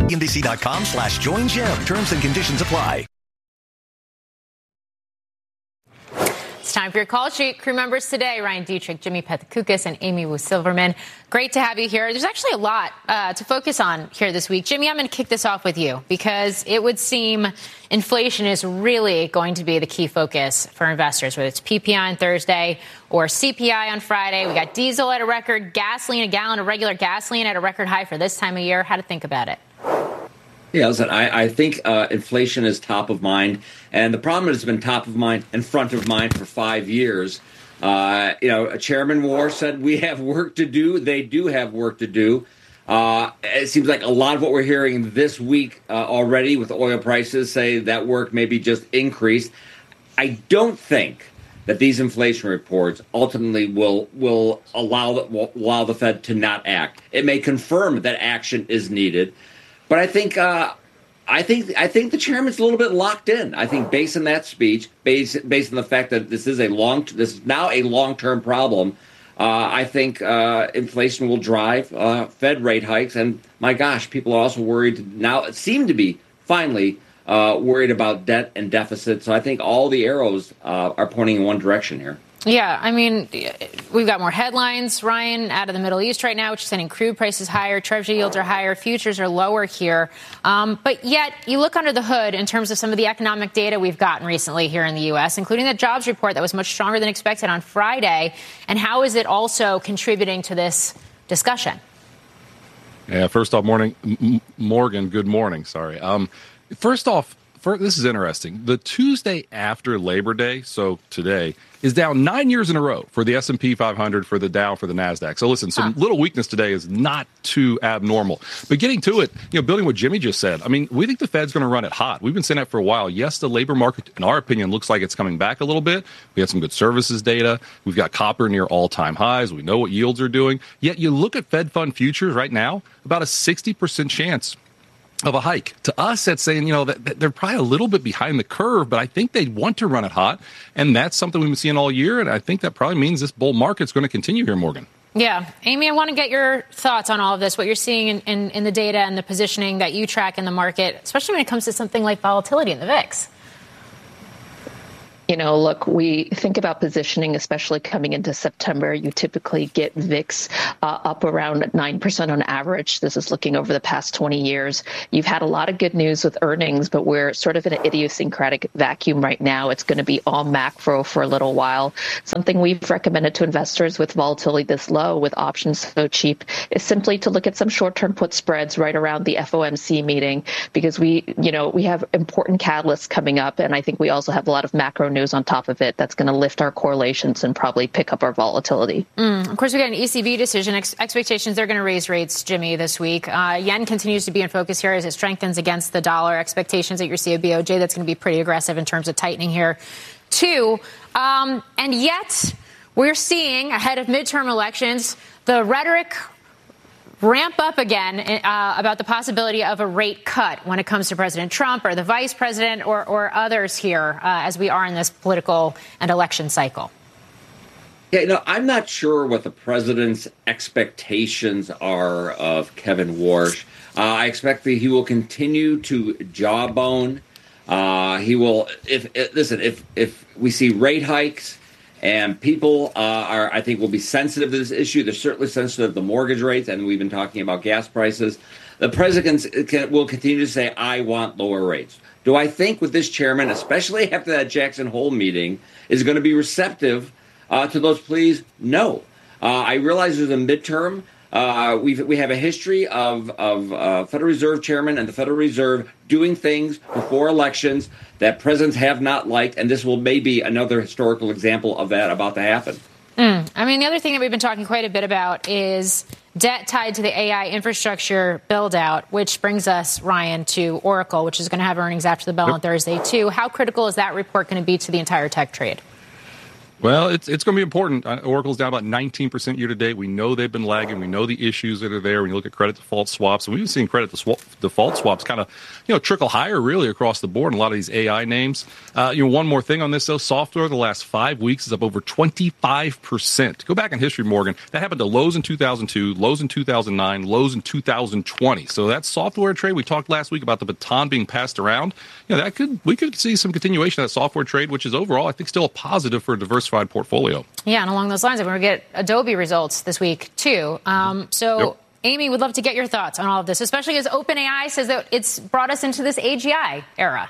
CNBC.com/join Jim. Terms and conditions apply. It's time for your call sheet. Crew members today, Ryan Dietrich, Jimmy Pethokoukis, and Amy Wu Silverman. Great to have you here. There's actually a lot to focus on here this week. Jimmy, I'm going to kick this off with you because it would seem inflation is really going to be the key focus for investors, whether it's PPI on Thursday or CPI on Friday. We got diesel at a record, gasoline, a gallon of regular gasoline at a record high for this time of year. How to think about it? Yeah, listen, I think inflation is top of mind, and the problem is it's been top of mind and front of mind for 5 years. Chairman Warsh said we have work to do. They do have work to do. It seems like a lot of what we're hearing this week already with oil prices say that work maybe just increased. I don't think that these inflation reports ultimately will allow the Fed to not act. It may confirm that action is needed. But I think the chairman's a little bit locked in. I think based on that speech, based on the fact that this is now a long-term problem, I think inflation will drive Fed rate hikes. And my gosh, people are also worried now. Seem to be finally worried about debt and deficit. So I think all the arrows are pointing in one direction here. Yeah, I mean, we've got more headlines, Ryan, out of the Middle East right now, which is sending crude prices higher. Treasury yields are higher. Futures are lower here. But yet you look under the hood in terms of some of the economic data we've gotten recently here in the U.S., including the jobs report that was much stronger than expected on Friday. And how is it also contributing to this discussion? Yeah, first off, Morgan, good morning. Sorry. First off, this is interesting. The Tuesday after Labor Day, so today, is down 9 years in a row for the S&P 500, for the Dow, for the NASDAQ. So listen, some little weakness today is not too abnormal. But getting to it, building what Jimmy just said, I mean, we think the Fed's going to run it hot. We've been saying that for a while. Yes, the labor market, in our opinion, looks like it's coming back a little bit. We had some good services data. We've got copper near all-time highs. We know what yields are doing. Yet you look at Fed fund futures right now, about a 60% chance of a hike. To us, that's saying, that they're probably a little bit behind the curve, but I think they want to run it hot. And that's something we've been seeing all year. And I think that probably means this bull market's going to continue here, Morgan. Yeah. Amy, I want to get your thoughts on all of this, what you're seeing in the data and the positioning that you track in the market, especially when it comes to something like volatility in the VIX. Look, we think about positioning, especially coming into September. You typically get VIX up around 9% on average. This is looking over the past 20 years. You've had a lot of good news with earnings, but we're sort of in an idiosyncratic vacuum right now. It's going to be all macro for a little while. Something we've recommended to investors with volatility this low, with options so cheap, is simply to look at some short-term put spreads right around the FOMC meeting, because we have important catalysts coming up, and I think we also have a lot of macro news on top of it that's going to lift our correlations and probably pick up our volatility. Of course, we got an ECB decision. Expectations they're going to raise rates, Jimmy, this week. Yen continues to be in focus here as it strengthens against the dollar. Expectations that you're seeing BOJ that's going to be pretty aggressive in terms of tightening here, too. And yet we're seeing ahead of midterm elections the rhetoric ramp up again about the possibility of a rate cut when it comes to President Trump or the vice president or others here as we are in this political and election cycle. Yeah, I'm not sure what the president's expectations are of Kevin Warsh. I expect that he will continue to jawbone. He will, if we see rate hikes, and people I think, will be sensitive to this issue. They're certainly sensitive to mortgage rates, and we've been talking about gas prices. The president will continue to say, I want lower rates. Do I think with this chairman, especially after that Jackson Hole meeting, is going to be receptive to those pleas? No. I realize there's a midterm. We have a history of Federal Reserve chairman and the Federal Reserve doing things before elections that presidents have not liked, and this will maybe another historical example of that about to happen. I mean, the other thing that we've been talking quite a bit about is debt tied to the AI infrastructure build out, which brings us, Ryan, to Oracle, which is going to have earnings after the bell on Thursday, too. How critical is that report going to be to the entire tech trade? Well, it's going to be important. Oracle's down about 19% year to date. We know they've been lagging. We know the issues that are there when you look at credit default swaps. And we've been seeing credit default swaps kind of, trickle higher really across the board in a lot of these AI names. One more thing on this, though. Software the last 5 weeks is up over 25%. Go back in history, Morgan. That happened to Lowe's in 2002, Lowe's in 2009, Lowe's in 2020. So that software trade, we talked last week about the baton being passed around. We could see some continuation of that software trade, which is overall, I think, still a positive for a diversified portfolfolio. Yeah, and along those lines, we're going to get Adobe results this week, too. Yep. Amy, would love to get your thoughts on all of this, especially as OpenAI says that it's brought us into this AGI era.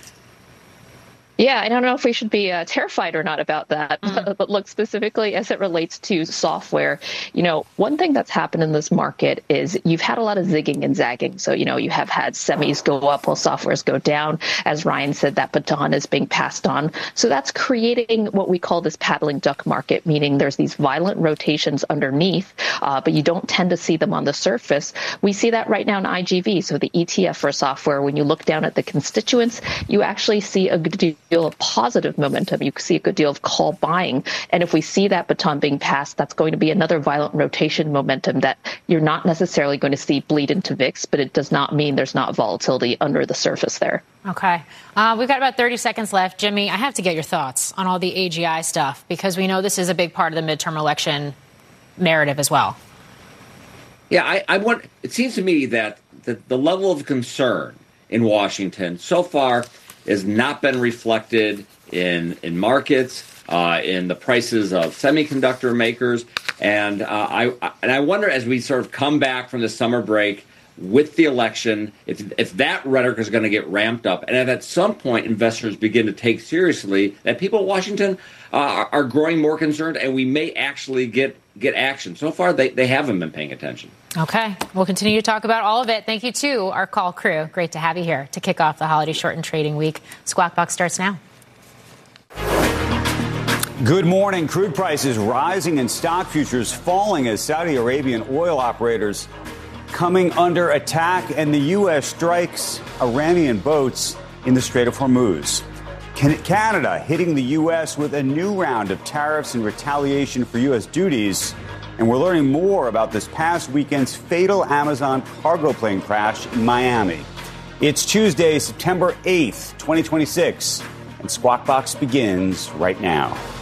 Yeah, I don't know if we should be terrified or not about that, but look, specifically as it relates to software, one thing that's happened in this market is you've had a lot of zigging and zagging. So, you have had semis go up while softwares go down. As Ryan said, that baton is being passed on. So that's creating what we call this paddling duck market, meaning there's these violent rotations underneath, but you don't tend to see them on the surface. We see that right now in IGV, so the ETF for software. When you look down at the constituents, you actually see a good deal of positive momentum. You see a good deal of call buying. And if we see that baton being passed, that's going to be another violent rotation momentum that you're not necessarily going to see bleed into VIX, but it does not mean there's not volatility under the surface there. Okay. We've got about 30 seconds left. Jimmy, I have to get your thoughts on all the AGI stuff because we know this is a big part of the midterm election narrative as well. Yeah, it seems to me that the level of concern in Washington so far has not been reflected in markets, in the prices of semiconductor makers, and I wonder as we sort of come back from the summer break with the election, if that rhetoric is going to get ramped up, and if at some point investors begin to take seriously that people in Washington are growing more concerned, and we may actually get action. So far, they haven't been paying attention. Okay. We'll continue to talk about all of it. Thank you, to our call crew. Great to have you here to kick off the holiday shortened trading week. Squawk Box starts now. Good morning. Crude prices rising and stock futures falling as Saudi Arabian oil operators coming under attack and the U.S. strikes Iranian boats in the Strait of Hormuz. Canada hitting the U.S. with a new round of tariffs in retaliation for U.S. duties. And we're learning more about this past weekend's fatal Amazon cargo plane crash in Miami. It's Tuesday, September 8th, 2026, and Squawk Box begins right now.